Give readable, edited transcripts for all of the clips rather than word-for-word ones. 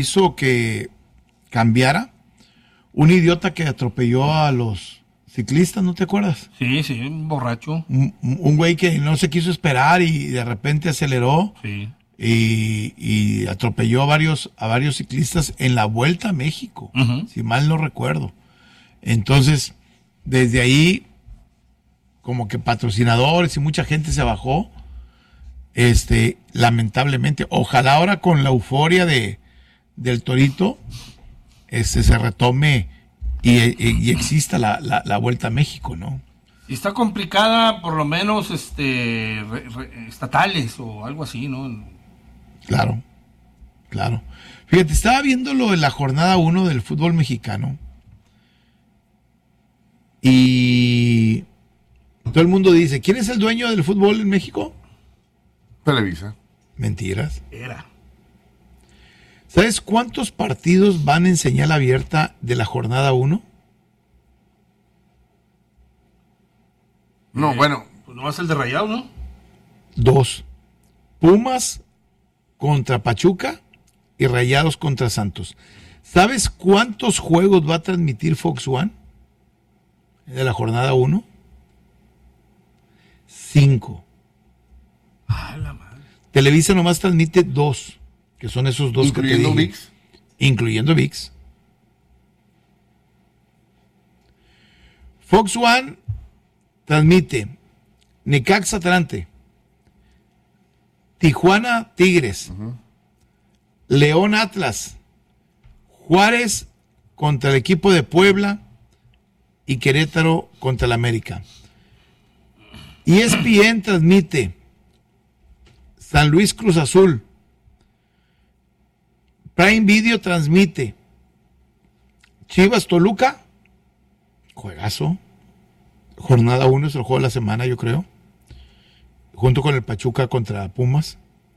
hizo que cambiara un idiota que atropelló a los ciclistas, ¿no te acuerdas? Sí, un borracho. Un güey que no se quiso esperar y de repente aceleró. Sí. Y atropelló a varios ciclistas en la Vuelta a México, si mal no recuerdo. Entonces, desde ahí, como que patrocinadores y mucha gente se bajó, lamentablemente. Ojalá ahora con la euforia del Torito, se retome y exista la Vuelta a México, ¿no? Y está complicada, por lo menos, estatales o algo así, ¿no? Claro. Fíjate, estaba viendo lo de la jornada 1 del fútbol mexicano y todo el mundo dice, ¿quién es el dueño del fútbol en México? Televisa. Mentiras. Era. ¿Sabes cuántos partidos van en señal abierta de la jornada 1? No, bueno. Pues nomás el de Rayados, ¿no? 2. Pumas contra Pachuca y Rayados contra Santos. ¿Sabes cuántos juegos va a transmitir Fox One de la jornada 1? 5. Ah, la madre. Televisa nomás transmite 2, que son esos 2 que te dije. ViX. Incluyendo ViX. Fox One transmite Necaxa Atlante, Tijuana Tigres, León Atlas, Juárez contra el equipo de Puebla y Querétaro contra el América. ESPN transmite San Luis Cruz Azul. Prime Video transmite Chivas Toluca, juegazo. Jornada 1 es el juego de la semana, yo creo. Junto con el Pachuca contra Pumas.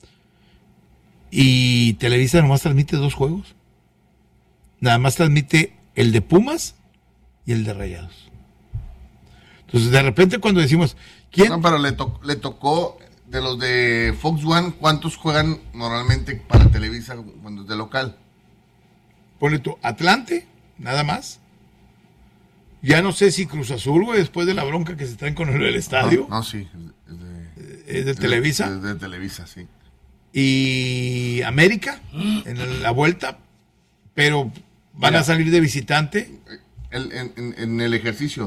Y Televisa nomás transmite 2 juegos. Nada más transmite el de Pumas y el de Rayados. Entonces, de repente cuando decimos, ¿quién? No, pero le tocó, de los de Fox One, ¿cuántos juegan normalmente para Televisa cuando es de local? Pone tú, Atlante, nada más. Ya no sé si Cruz Azul, güey, después de la bronca que se traen con el estadio. No, sí. ¿Es de Televisa? Es de Televisa, sí. Y América, en la vuelta, pero van a salir de visitante. En el ejercicio,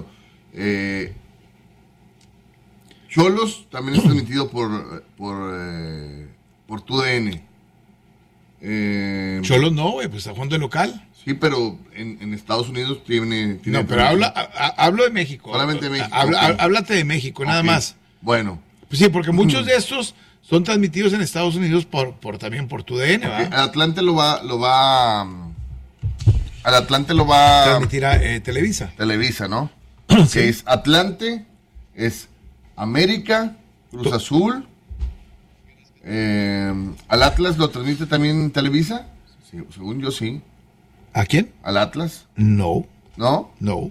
Cholos también es transmitido por TUDN. Cholos no, güey, pues está jugando de local. Sí, pero en Estados Unidos tiene no, pero hablo de México. Solamente México. Háblate de México, nada más. Bueno. Pues sí, porque muchos de estos son transmitidos en Estados Unidos también por TUDN, ¿verdad? Al Atlante lo va transmitir a Televisa. Televisa, ¿no? Sí. Que es Atlante, es América, Cruz Azul. ¿Al Atlas lo transmite también Televisa? Sí, según yo, sí. ¿A quién? ¿Al Atlas? No. ¿No? No.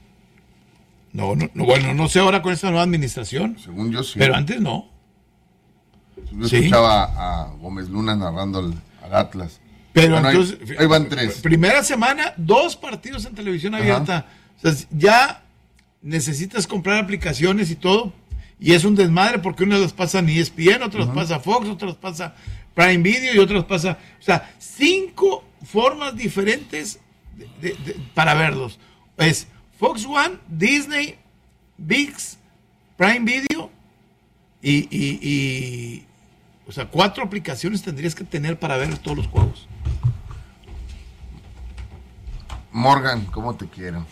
Bueno, no sé ahora con esta nueva administración. Según yo, sí. Pero antes no. Yo escuchaba a Gómez Luna narrando al Atlas. Pero bueno, entonces, ahí van 3. Primera semana, 2 partidos en televisión abierta. O sea, ya necesitas comprar aplicaciones y todo. Y es un desmadre porque unos los pasan ESPN, otros los pasa Fox, otros los pasa Prime Video y otros los pasa... O sea, 5 formas diferentes para verlos. Es Fox One, Disney, ViX, Prime Video y o sea, 4 aplicaciones tendrías que tener para ver todos los juegos. Morgan, ¿cómo te quiero?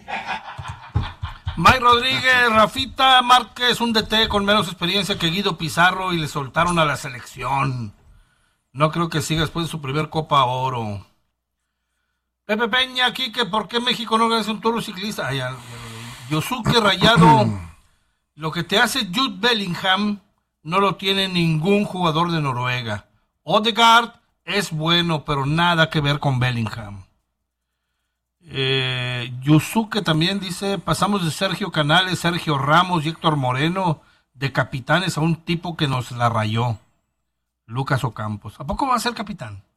Mike Rodríguez, Rafita Márquez, un DT con menos experiencia que Guido Pizarro y le soltaron a la selección. No creo que siga después de su primer Copa Oro. Pepe Peña, aquí que ¿por qué México no organiza un toro ciclista? Yosuke Rayado, lo que te hace Jude Bellingham no lo tiene ningún jugador de Noruega. Odegaard es bueno, pero nada que ver con Bellingham. Yusuke también dice, pasamos de Sergio Canales, Sergio Ramos y Héctor Moreno de capitanes a un tipo que nos la rayó. Lucas Ocampos. ¿A poco va a ser capitán?